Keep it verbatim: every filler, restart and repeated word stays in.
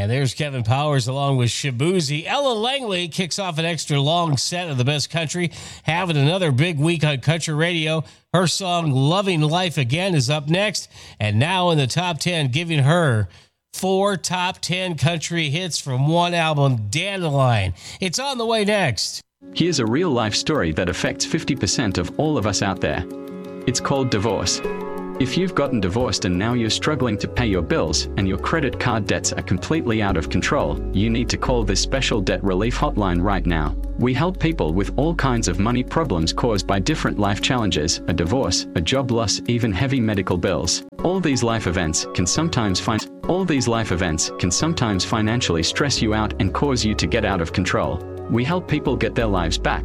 And there's Kevin Powers along with Shabuzi. Ella Langley kicks off an extra long set of the best country, having another big week on country radio. Her song Loving Life Again is up next. And now in the top ten, giving her four top ten country hits from one album, Dandelion. It's on the way next. Here's a real-life story that affects fifty percent of all of us out there. It's called divorce. If you've gotten divorced and now you're struggling to pay your bills and your credit card debts are completely out of control, you need to call this special debt relief hotline right now. We help people with all kinds of money problems caused by different life challenges, a divorce, a job loss, even heavy medical bills. All these life events can sometimes find all these life events can sometimes financially stress you out and cause you to get out of control. We help people get their lives back